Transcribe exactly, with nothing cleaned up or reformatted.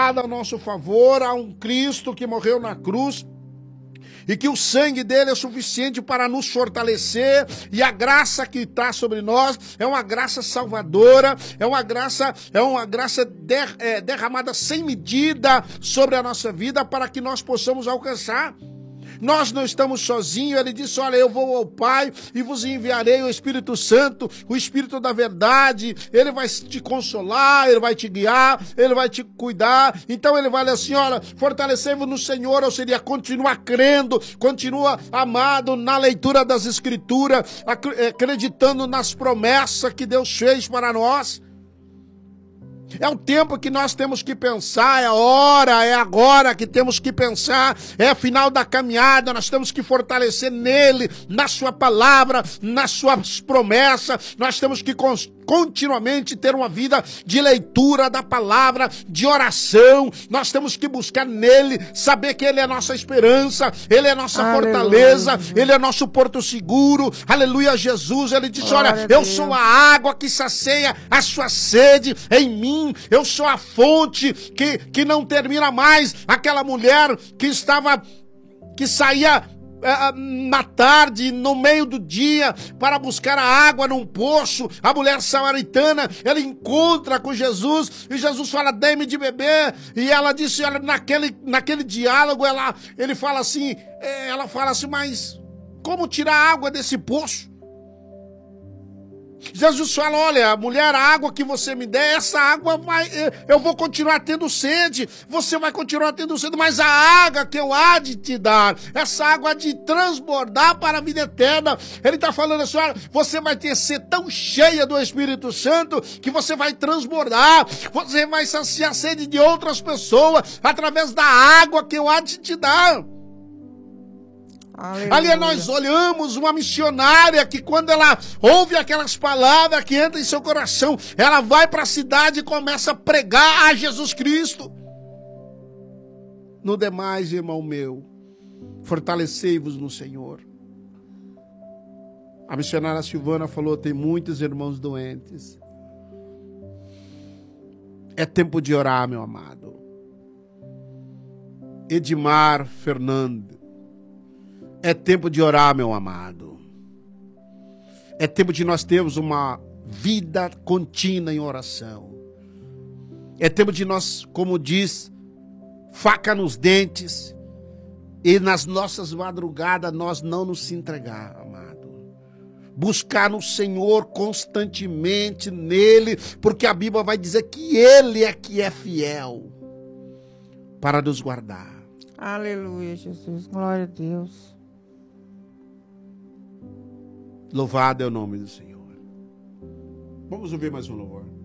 derramada a nosso favor, há um Cristo que morreu na cruz, e que o sangue dele é suficiente para nos fortalecer, e a graça que está sobre nós é uma graça salvadora, é uma graça, é uma graça der, é, derramada sem medida sobre a nossa vida, para que nós possamos alcançar. Nós não estamos sozinhos. Ele disse, olha, eu vou ao Pai e vos enviarei o Espírito Santo, o Espírito da verdade. Ele vai te consolar, ele vai te guiar, ele vai te cuidar. Então ele vai dizer assim, olha, fortalecei-vos no Senhor, ou seria, continua crendo, continua amado na leitura das Escrituras, acreditando nas promessas que Deus fez para nós. É o tempo que nós temos que pensar, é a hora, é agora que temos que pensar, é o final da caminhada, nós temos que fortalecer nele, na sua palavra, nas suas promessas, nós temos que continuamente ter uma vida de leitura da palavra, de oração, nós temos que buscar nele, saber que ele é a nossa esperança, ele é a nossa aleluia, fortaleza, Jesus. Ele é nosso porto seguro, aleluia Jesus, ele disse, olha, olha eu sou a água que sacia a sua sede em mim, eu sou a fonte que, que não termina mais. Aquela mulher que estava, que saía é, na tarde, no meio do dia, para buscar a água num poço, a mulher samaritana, ela encontra com Jesus, e Jesus fala, dê-me de beber, e ela disse, olha, naquele, naquele diálogo, ela, ele fala assim, ela fala assim, mas como tirar água desse poço? Jesus fala, olha, mulher, a água que você me der, essa água vai, eu vou continuar tendo sede, você vai continuar tendo sede, mas a água que eu há de te dar, essa água há de transbordar para a vida eterna. Ele está falando assim, olha, você vai ter ser tão cheia do Espírito Santo, que você vai transbordar, você vai saciar a sede de outras pessoas, através da água que eu há de te dar. Aleluia. Ali nós olhamos uma missionária que quando ela ouve aquelas palavras que entram em seu coração, ela vai para a cidade e começa a pregar a Jesus Cristo. No demais, irmão meu, fortalecei-vos no Senhor. A missionária Silvana falou, tem muitos irmãos doentes. É tempo de orar, meu amado. Edmar Fernando. É tempo de orar, meu amado. É tempo de nós termos uma vida contínua em oração. É tempo de nós, como diz, faca nos dentes, e nas nossas madrugadas nós não nos entregar, amado. Buscar no Senhor constantemente nele, porque a Bíblia vai dizer que ele é que é fiel para nos guardar. Aleluia, Jesus. Glória a Deus. Louvado é o nome do Senhor. Vamos ouvir mais um louvor.